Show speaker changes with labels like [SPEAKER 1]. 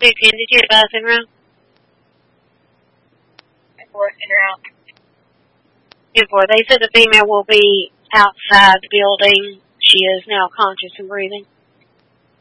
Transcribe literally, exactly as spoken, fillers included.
[SPEAKER 1] Vivian, did you advise en route?
[SPEAKER 2] Fourth en route.
[SPEAKER 1] ten four. They said the female will be outside the building. She is now conscious and breathing.